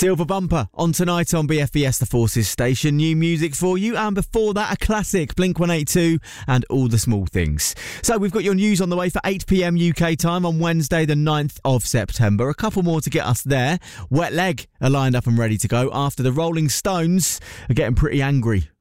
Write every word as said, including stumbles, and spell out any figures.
Silver Bumper on tonight on B F B S The Forces station. New music for you, and before that a classic, Blink one eighty-two and All the Small Things. So we've got your news on the way for eight p.m. U K time on Wednesday the ninth of September. A couple more to get us there. Wet Leg are lined up and ready to go after the Rolling Stones are getting pretty angry